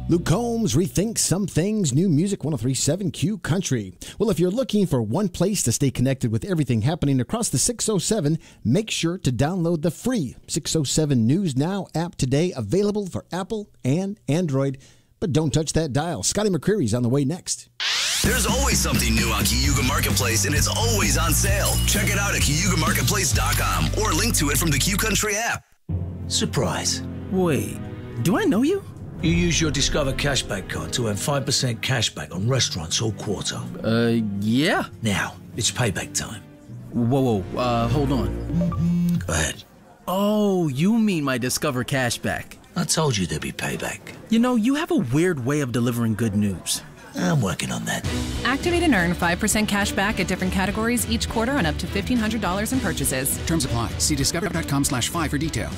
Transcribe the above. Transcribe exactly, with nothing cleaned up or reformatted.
Luke Combs rethinks some things. New music, one oh three point seven Q Country. Well, if you're looking for one place to stay connected with everything happening across the six oh seven, make sure to download the free six oh seven News Now app today, available for Apple and Android. But don't touch that dial. Scotty McCreary's on the way next. There's always something new on Cayuga Marketplace, and it's always on sale. Check it out at cayuga marketplace dot com or link to it from the Q Country app. Surprise. Wait, do I know you? You use your Discover Cashback card to earn five percent cashback on restaurants all quarter. Uh, yeah. Now, it's payback time. Whoa, whoa, uh, hold on. Go ahead. Oh, you mean my Discover Cashback. I told you there'd be payback. You know, you have a weird way of delivering good news. I'm working on that. Activate and earn five percent cash back at different categories each quarter on up to fifteen hundred dollars in purchases. Terms apply. See discover dot com slash five for details.